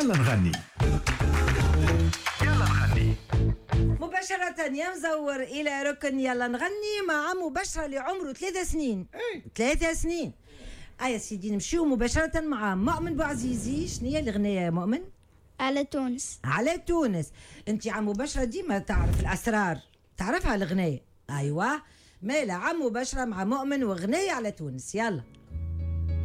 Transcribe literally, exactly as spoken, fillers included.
يلا نغني. يلا نغني مباشرة يا مزور إلى ركن يلا نغني مع مباشرة لعمره ثلاثة سنين. ثلاثة سنين. آه يا سيدي نمشيو مباشرة مع مؤمن بوعزيزي. شنو هي الأغنية يا مؤمن؟ على تونس. على تونس. أنت عم مباشرة ديما تعرف الأسرار، تعرفها الأغنية. أيوة مالا عم مباشرة مع مؤمن وأغنية على تونس. يلا.